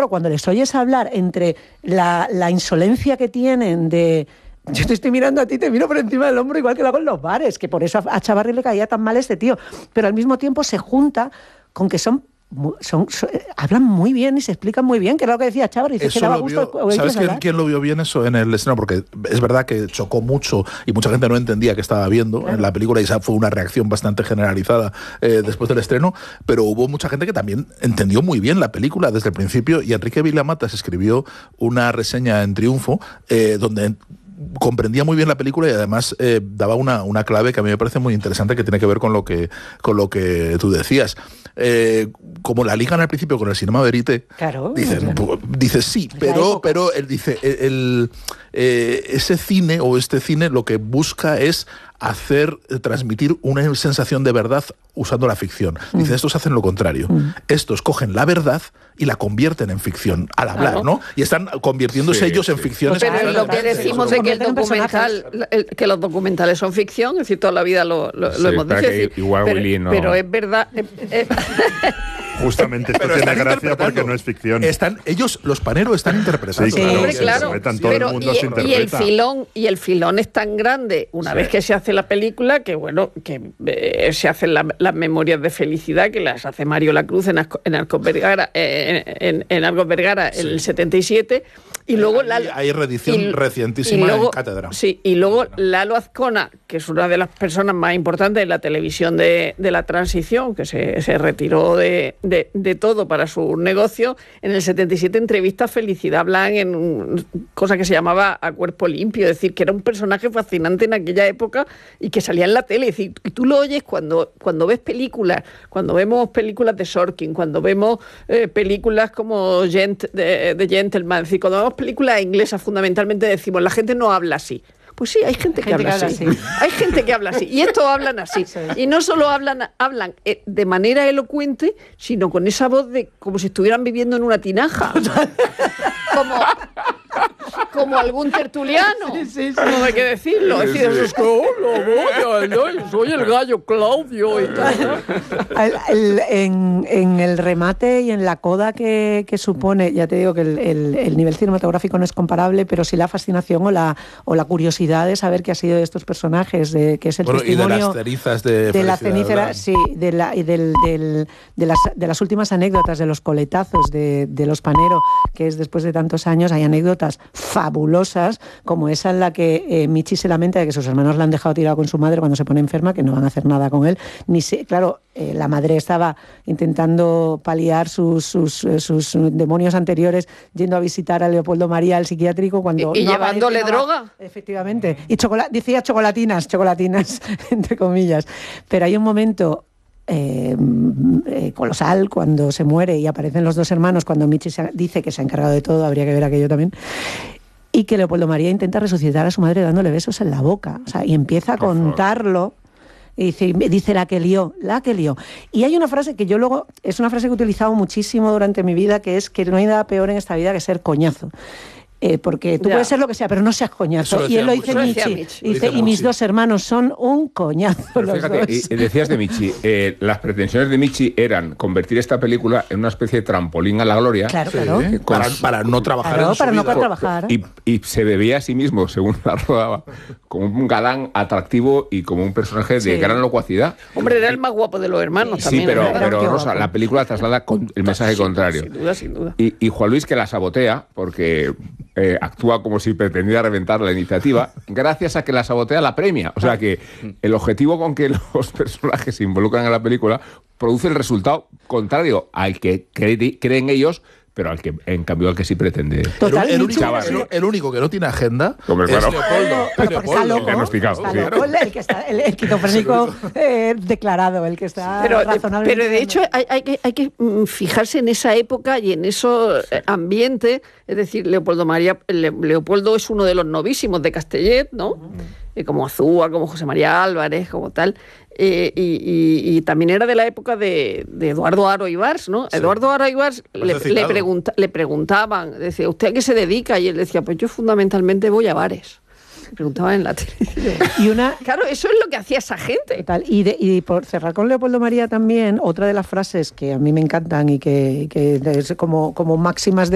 claro, cuando les oyes hablar entre la insolencia que tienen de... Yo te estoy mirando a ti, te miro por encima del hombro igual que lo hago en los bares, que por eso a Chávarri le caía tan mal este tío. Pero al mismo tiempo se junta con que hablan muy bien y se explican muy bien, que era lo que decía Chávarri. Eso daba gusto. ¿Sabes quién lo vio bien eso en el estreno? Porque es verdad que chocó mucho y mucha gente no entendía qué estaba viendo en la película y esa fue una reacción bastante generalizada después del estreno, pero hubo mucha gente que también entendió muy bien la película desde el principio y Enrique Vilamatas escribió una reseña en Triunfo donde comprendía muy bien la película y además daba una clave que a mí me parece muy interesante, que tiene que ver con lo que tú decías. Como la ligan al principio con el Cinema Verité, claro, dice sí, pero él dice ese cine o este cine lo que busca es transmitir una sensación de verdad usando la ficción. Dice, estos hacen lo contrario. Estos cogen la verdad y la convierten en ficción al hablar, ¿no? Y están convirtiéndose ellos en ficciones. Pero lo que decimos de que el documental, que los documentales son ficción, es decir, toda la vida lo hemos dicho. Igual Willy no. Pero es verdad. Justamente esto tiene gracia porque no es ficción. Ellos, los paneros, están interpretando. Sí, claro. Todo el mundo se interpreta. Y el filón es tan grande una vez que se hace la película que, bueno, que se hacen las memorias de felicidad que las hace Mario Lacruz en Arcos Vergara, en Arcos Vergara en el 77. Y luego hay reedición recientísima en Cátedra. Sí, y luego Lalo Azcona, que es una de las personas más importantes de la televisión de la transición, que se retiró de todo para su negocio, en el 77 entrevista a Felicidad Blanc en cosa que se llamaba A Cuerpo Limpio, es decir, que era un personaje fascinante en aquella época y que salía en la tele, es decir, y tú lo oyes cuando ves películas, cuando vemos películas de Sorkin, cuando vemos películas como de Gentleman, es decir, cuando vemos películas inglesas fundamentalmente decimos, la gente no habla así. Pues sí, hay gente que habla así. Hay gente que habla así. Y estos hablan así. Y no solo hablan de manera elocuente, sino con esa voz de como si estuvieran viviendo en una tinaja. Como algún tertuliano. Sí. No hay que decirlo. Es decir, es que soy el gallo Claudio y tal. En el remate y en la coda que supone, ya te digo que el nivel cinematográfico no es comparable, pero sí la fascinación o la curiosidad de saber qué ha sido de estos personajes, que es el testimonio y de las cenizas de la cenicera, sí, de las últimas anécdotas de los coletazos de los Panero, que es después de tantos años, hay anécdotas fabulosas, como esa en la que Michi se lamenta de que sus hermanos la han dejado tirado con su madre cuando se pone enferma, que no van a hacer nada con él. Claro, la madre estaba intentando paliar sus demonios anteriores yendo a visitar a Leopoldo María al psiquiátrico cuando y llevándole droga. Efectivamente. Y decía chocolatinas, entre comillas. Pero hay un momento colosal cuando se muere y aparecen los dos hermanos, cuando Michi dice que se ha encargado de todo, habría que ver aquello también, y que Leopoldo María intenta resucitar a su madre dándole besos en la boca, o sea, y empieza a contarlo y dice la que lió. Y hay una frase que yo luego, es una frase que he utilizado muchísimo durante mi vida, que es que no hay nada peor en esta vida que ser coñazo. Porque tú puedes ser lo que sea, pero no seas coñazo. Y él lo dice Michi. Dice, y mis dos hermanos son un coñazo. Pero fíjate, y decías de Michi, las pretensiones de Michi eran convertir esta película en una especie de trampolín a la gloria. Claro. Para no trabajar en su vida. No trabajar. Y se bebía a sí mismo, según la rodaba, como un galán atractivo y como un personaje de gran locuacidad. Hombre, era el más guapo de los hermanos también. Sí, pero Rosa, la película traslada el mensaje contrario. Sin duda. Y Juan Luis, que la sabotea, porque actúa como si pretendiera reventar la iniciativa, gracias a que la sabotea la premia. O sea que el objetivo con que los personajes se involucran en la película produce el resultado contrario al que creen ellos, pero en cambio al que sí pretende. Total, el único que no tiene agenda es Leopoldo. Leopoldo diagnosticado. El esquizofrénico declarado, el que está razonable. Pero de hecho hay que fijarse en esa época y en esos ambientes. Es decir, Leopoldo es uno de los novísimos de Castellet, ¿no? Como Azúa, como José María Álvarez, como tal. Y también era de la época de Eduardo Haro Ibars, ¿no? Sí. Eduardo Haro Ibars le preguntaban, decía, ¿usted a qué se dedica? Y él decía, pues yo fundamentalmente voy a bares. Preguntaban en la tele. Claro, eso es lo que hacía esa gente. Total. Y por cerrar con Leopoldo María también, otra de las frases que a mí me encantan y que es como máximas de